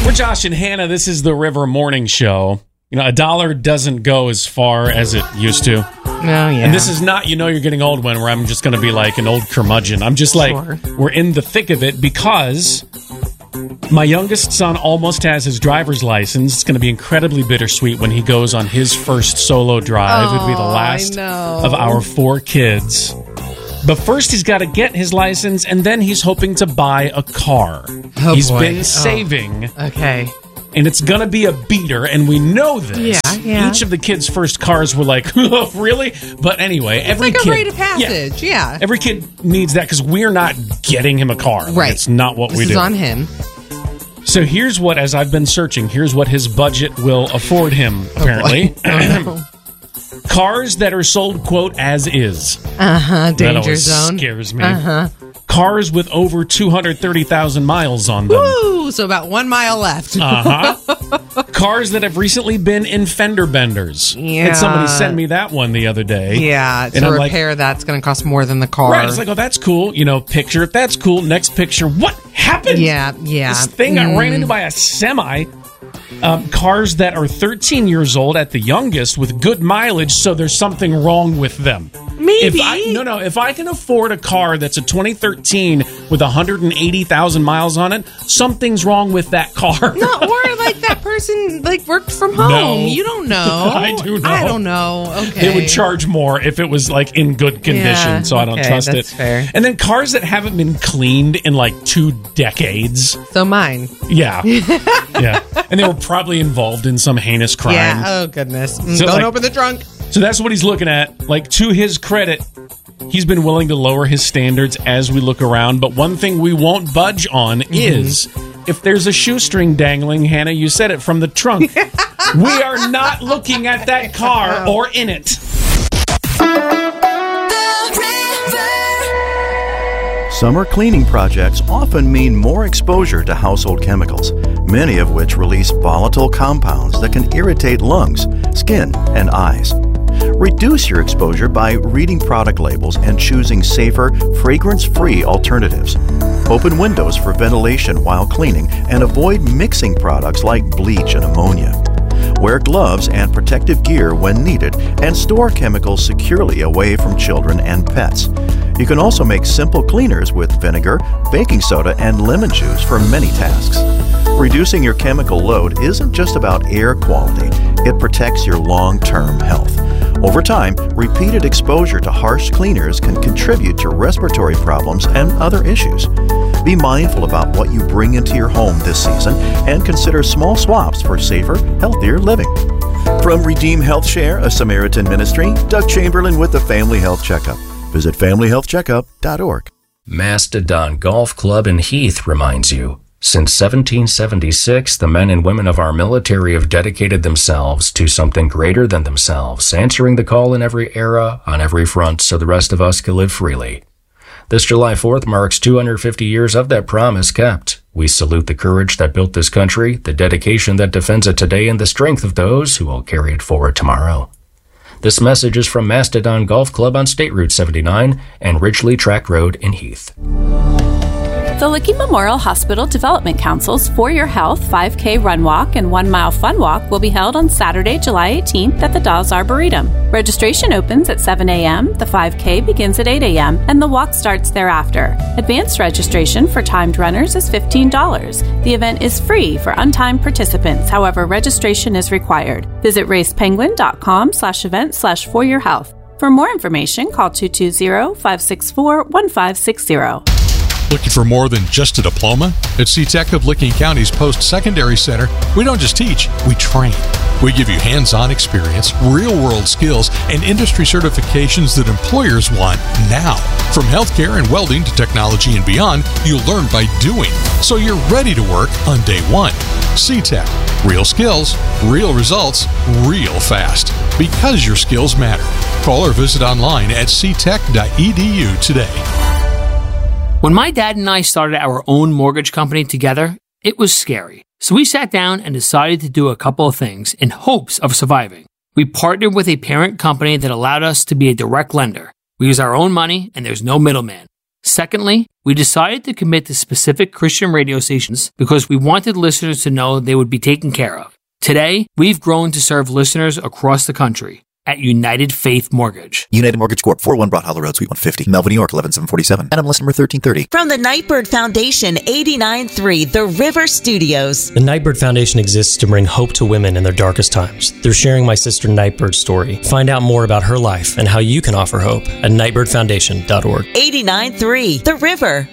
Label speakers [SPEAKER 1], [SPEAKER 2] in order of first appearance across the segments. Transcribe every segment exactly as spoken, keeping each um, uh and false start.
[SPEAKER 1] We're Josh and Hannah. This is the River Morning Show. You know, a dollar doesn't go as far as it used to.
[SPEAKER 2] Oh, yeah.
[SPEAKER 1] And this is not, you know, you're getting old when where I'm just going to be like an old curmudgeon. I'm just like,
[SPEAKER 2] Sure.
[SPEAKER 1] we're in the thick of it because my youngest son almost has his driver's license. It's going to be incredibly bittersweet when he goes on his first solo drive.
[SPEAKER 2] Oh,
[SPEAKER 1] It'll be the last
[SPEAKER 2] I know.
[SPEAKER 1] of our four kids. But first, he's got to get his license, and then he's hoping to buy a car.
[SPEAKER 2] Oh,
[SPEAKER 1] He's
[SPEAKER 2] boy.
[SPEAKER 1] been
[SPEAKER 2] Oh.
[SPEAKER 1] saving.
[SPEAKER 2] Okay.
[SPEAKER 1] And it's going to be a beater, and we know this.
[SPEAKER 2] Yeah, yeah.
[SPEAKER 1] Each of the kids' first cars were like, oh, really? But anyway, every
[SPEAKER 2] It's like
[SPEAKER 1] kid...
[SPEAKER 2] a rite of passage, yeah.
[SPEAKER 1] Every kid needs that because we're not getting him a car. Like,
[SPEAKER 2] Right.
[SPEAKER 1] it's not what
[SPEAKER 2] This
[SPEAKER 1] we
[SPEAKER 2] is
[SPEAKER 1] do.
[SPEAKER 2] on him.
[SPEAKER 1] So here's what, as I've been searching, here's what his budget will afford him, apparently.
[SPEAKER 2] Oh,
[SPEAKER 1] Cars that are sold, quote, as is.
[SPEAKER 2] Uh-huh.
[SPEAKER 1] That
[SPEAKER 2] Danger
[SPEAKER 1] always
[SPEAKER 2] zone.
[SPEAKER 1] scares me.
[SPEAKER 2] Uh-huh.
[SPEAKER 1] Cars with over two hundred thirty thousand miles on them.
[SPEAKER 2] Woo! So about one mile left.
[SPEAKER 1] Uh-huh. Cars that have recently been in fender benders.
[SPEAKER 2] Yeah.
[SPEAKER 1] And somebody sent me that one the other day.
[SPEAKER 2] Yeah,
[SPEAKER 1] And
[SPEAKER 2] to
[SPEAKER 1] I'm like,
[SPEAKER 2] repair that's going to cost more than the car.
[SPEAKER 1] right, it's like, oh, that's cool. You know, picture, that's cool. Next picture, what happened?
[SPEAKER 2] Yeah, yeah.
[SPEAKER 1] This thing I
[SPEAKER 2] Mm.
[SPEAKER 1] ran into by a semi. Um, cars that are thirteen years old at the youngest with good mileage, so there's something wrong with them.
[SPEAKER 2] Maybe.
[SPEAKER 1] If I, no, no. If I can afford a car that's a twenty thirteen with one hundred eighty thousand miles on it, something's wrong with that car.
[SPEAKER 2] No, or like that person like worked from home.
[SPEAKER 1] No.
[SPEAKER 2] You don't know.
[SPEAKER 1] I do know.
[SPEAKER 2] I don't know. Okay.
[SPEAKER 1] They would charge more if it was like in good condition,
[SPEAKER 2] Yeah,
[SPEAKER 1] so I don't
[SPEAKER 2] okay,
[SPEAKER 1] trust
[SPEAKER 2] that's
[SPEAKER 1] it.
[SPEAKER 2] fair.
[SPEAKER 1] And then cars that haven't been cleaned in like two decades.
[SPEAKER 2] So mine.
[SPEAKER 1] Yeah. Yeah. And they were probably involved in some heinous crime.
[SPEAKER 2] Yeah. Oh goodness. Mm,
[SPEAKER 1] So,
[SPEAKER 2] don't
[SPEAKER 1] like-
[SPEAKER 2] open the trunk.
[SPEAKER 1] So that's what he's looking at. Like, to his credit, he's been willing to lower his standards as we look around. But one thing we won't budge on
[SPEAKER 2] Mm-hmm.
[SPEAKER 1] is if there's a shoestring dangling, Hannah, you said it, from the trunk. We are not looking at that car or in it.
[SPEAKER 3] Summer cleaning projects often mean more exposure to household chemicals, many of which release volatile compounds that can irritate lungs, skin, and eyes. Reduce your exposure by reading product labels and choosing safer, fragrance-free alternatives. Open windows for ventilation while cleaning and avoid mixing products like bleach and ammonia. Wear gloves and protective gear when needed and store chemicals securely away from children and pets. You can also make simple cleaners with vinegar, baking soda, and lemon juice for many tasks. Reducing your chemical load isn't just about air quality, it protects your long-term health. Over time, repeated exposure to harsh cleaners can contribute to respiratory problems and other issues. Be mindful about what you bring into your home this season and consider small swaps for safer, healthier living. From Redeem Health Share, a Samaritan ministry, Doug Chamberlain with the Family Health Checkup. Visit family health checkup dot org.
[SPEAKER 4] Mastodon Golf Club in Heath reminds you, since seventeen seventy-six, the men and women of our military have dedicated themselves to something greater than themselves, answering the call in every era, on every front, so the rest of us can live freely. This July fourth marks two hundred fifty years of that promise kept. We salute the courage that built this country, the dedication that defends it today, and the strength of those who will carry it forward tomorrow. This message is from Mastodon Golf Club on State Route seventy-nine and Ridgely Track Road in Heath.
[SPEAKER 5] The Licking Memorial Hospital Development Council's For Your Health five K Run Walk and one mile Fun Walk will be held on Saturday, July eighteenth at the Dawes Arboretum. Registration opens at seven a.m., the five K begins at eight a.m., and the walk starts thereafter. Advanced registration for timed runners is fifteen dollars. The event is free for untimed participants, however, registration is required. Visit racepenguin.com slash event slash for your health. For more information, call two two zero, five six four, one five six zero.
[SPEAKER 6] Looking for more than just a diploma? At C-Tech of Licking County's Post-Secondary Center, we don't just teach, we train. We give you hands-on experience, real-world skills, and industry certifications that employers want now. From healthcare and welding to technology and beyond, you'll learn by doing, so you're ready to work on day one. C-Tech. Real skills, real results, real fast. Because your skills matter. Call or visit online at c tech dot e d u today.
[SPEAKER 7] When my dad and I started our own mortgage company together, it was scary. So we sat down and decided to do a couple of things in hopes of surviving. We partnered with a parent company that allowed us to be a direct lender. We use our own money and there's no middleman. Secondly, we decided to commit to specific Christian radio stations because we wanted listeners to know they would be taken care of. Today, we've grown to serve listeners across the country at United Faith Mortgage.
[SPEAKER 8] United Mortgage Corp, four oh one Broad Hollow Road, Suite one fifty, Melville, New York, eleven seven forty-seven. N M L S number thirteen thirty.
[SPEAKER 9] From the Nightbird Foundation, eighty-nine point three, The River Studios.
[SPEAKER 10] The Nightbird Foundation exists to bring hope to women in their darkest times. They're sharing my sister Nightbird's story. Find out more about her life and how you can offer hope at nightbird foundation dot org.
[SPEAKER 9] eighty-nine point three, The River.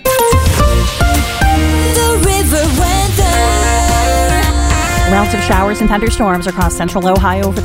[SPEAKER 11] The River Weather.
[SPEAKER 12] Routes of showers and thunderstorms across central Ohio over the